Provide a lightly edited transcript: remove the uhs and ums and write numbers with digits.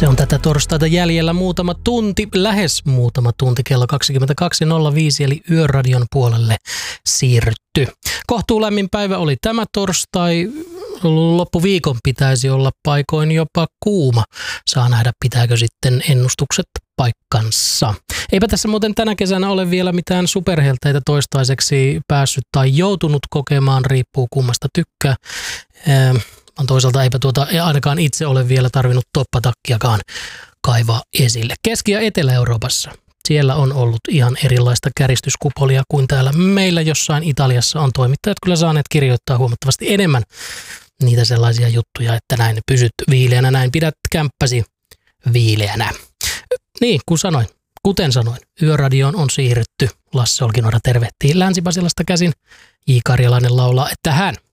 Se on tätä torstaita jäljellä muutama tunti, lähes muutama tunti, kello 22.05, eli Yöradion puolelle siirrytty. Kohtuulämmin päivä oli tämä torstai, loppuviikon pitäisi olla paikoin jopa kuuma. Saa nähdä, pitääkö sitten ennustukset paikkansa. Eipä tässä muuten tänä kesänä ole vielä mitään superhelteitä toistaiseksi päässyt tai joutunut kokemaan, riippuu kummasta tykkää. Toisaalta eipä ainakaan itse ole vielä tarvinnut toppatakkiakaan kaivaa esille. Keski- ja Etelä-Euroopassa. Siellä on ollut ihan erilaista käristyskupolia kuin täällä meillä jossain Italiassa on toimittajat kyllä saaneet kirjoittaa huomattavasti enemmän niitä sellaisia juttuja, että näin pysyt viileänä, näin pidät kämppäsi viileänä. Niin, kuten sanoin, Yöradioon on siirrytty. Lasse Olkinuora tervehtii Länsi-Pasilasta käsin. J. Karjalainen laulaa, että hän